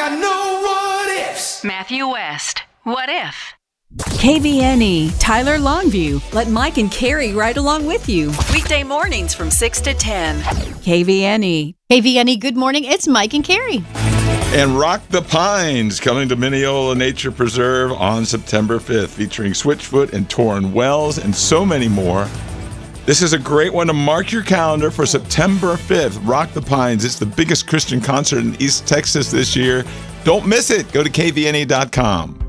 got no what ifs. Matthew West, What If? KVNE, Tyler Longview. Let Mike and Carrie ride along with you. Weekday mornings from 6 to 10. KVNE. KVNE, good morning. It's Mike and Carrie. And Rock the Pines coming to Mineola Nature Preserve on September 5th, featuring Switchfoot and Torrin Wells and so many more. This is a great one to mark your calendar for September 5th. Rock the Pines. It's the biggest Christian concert in East Texas this year. Don't miss it. Go to kvne.com.